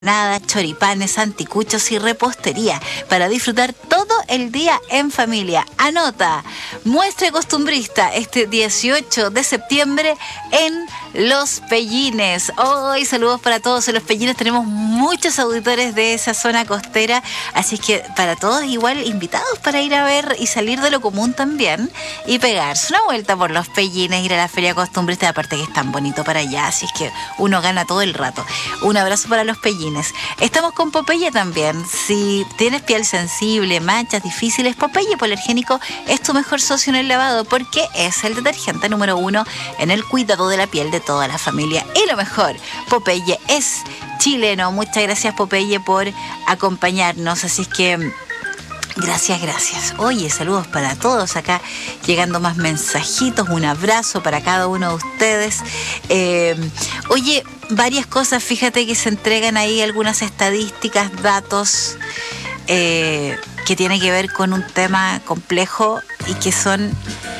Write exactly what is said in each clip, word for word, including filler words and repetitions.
Nada, choripanes, anticuchos y repostería para disfrutar todo el día en familia. Anota, muestra costumbrista este dieciocho de septiembre en Los Pellines. Hoy saludos para todos en Los Pellines. Tenemos muchos auditores de esa zona costera, así es que para todos igual invitados para ir a ver y salir de lo común también y pegarse una vuelta por Los Pellines, ir a la feria costumbrista, aparte que es tan bonito para allá, así es que uno gana todo el rato. Un abrazo para Los Pellines. Estamos con Popeye también. Si tienes piel sensible, manchas difíciles, Popeye Polergénico es tu mejor socio en el lavado porque es el detergente número uno en el cuidado de la piel de toda la familia. Y lo mejor, Popeye es chileno. Muchas gracias, Popeye, por acompañarnos. Así es que gracias, gracias. Oye, saludos para todos acá, llegando más mensajitos, un abrazo para cada uno de ustedes. Eh, oye, varias cosas, fíjate que se entregan ahí algunas estadísticas, datos eh, que tienen que ver con un tema complejo y que son...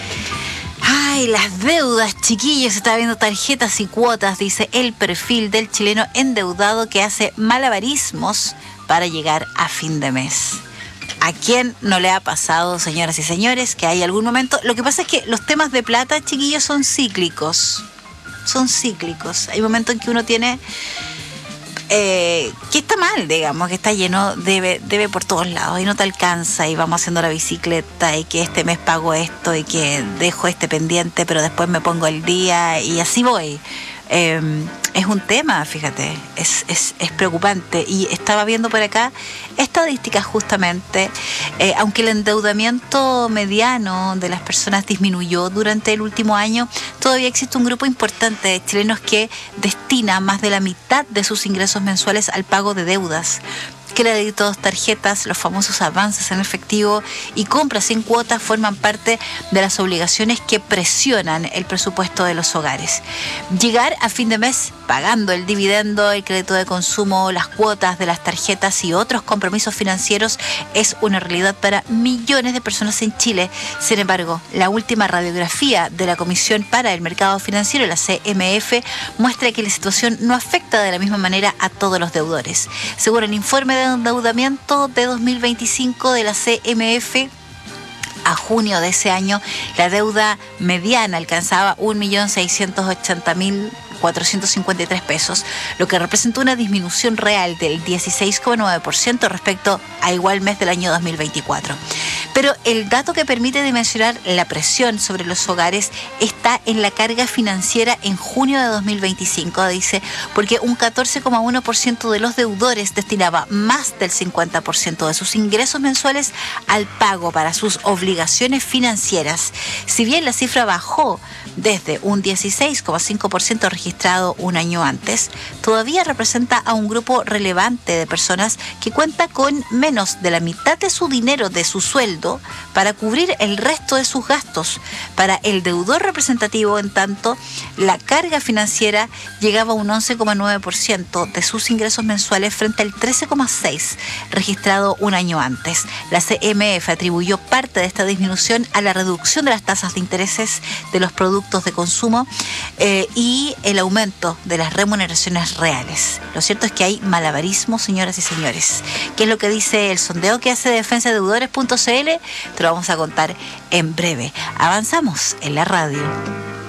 Ay, las deudas, chiquillos. Se está viendo tarjetas y cuotas, dice el perfil del chileno endeudado que hace malabarismos para llegar a fin de mes. ¿A quién no le ha pasado, señoras y señores, que hay algún momento? Lo que pasa es que los temas de plata, chiquillos, son cíclicos. Son cíclicos. Hay momentos en que uno tiene... Eh, que está mal, digamos, que está lleno, debe, debe por todos lados y no te alcanza y vamos haciendo la bicicleta y que este mes pago esto y que dejo este pendiente pero después me pongo el día y así voy. Eh, es un tema, fíjate, es, es, es preocupante. Y estaba viendo por acá estadísticas justamente, eh, aunque el endeudamiento mediano de las personas disminuyó durante el último año, todavía existe un grupo importante de chilenos que destina más de la mitad de sus ingresos mensuales al pago de deudas. Créditos, tarjetas, los famosos avances en efectivo y compras sin cuotas forman parte de las obligaciones que presionan el presupuesto de los hogares. Llegar a fin de mes pagando el dividendo, el crédito de consumo, las cuotas de las tarjetas y otros compromisos financieros es una realidad para millones de personas en Chile. Sin embargo, la última radiografía de la Comisión para el Mercado Financiero, la C M F, muestra que la situación no afecta de la misma manera a todos los deudores. Según el informe de endeudamiento de dos mil veinticinco de la C M F, a junio de ese año, la deuda mediana alcanzaba un millón seiscientos ochenta mil cuatrocientos cincuenta y tres pesos, lo que representó una disminución real del dieciséis coma nueve por ciento respecto a igual mes del año dos mil veinticuatro. Pero el dato que permite dimensionar la presión sobre los hogares está en la carga financiera en junio de dos mil veinticinco, dice, porque un catorce coma uno por ciento de los deudores destinaba más del cincuenta por ciento de sus ingresos mensuales al pago para sus obligaciones financieras. Si bien la cifra bajó desde un dieciséis coma cinco por ciento registrado un año antes, todavía representa a un grupo relevante de personas que cuenta con menos de la mitad de su dinero, de su sueldo, para cubrir el resto de sus gastos. Para el deudor representativo, en tanto, la carga financiera llegaba a un once coma nueve por ciento de sus ingresos mensuales frente al trece coma seis por ciento registrado un año antes. La C M F atribuyó parte de esta disminución a la reducción de las tasas de intereses de los productos de consumo eh, y el aumento de las remuneraciones reales. Lo cierto es que hay malabarismo, señoras y señores. ¿Qué es lo que dice el sondeo que hace defensa de deudores punto c l? Te lo vamos a contar en breve. Avanzamos en la radio.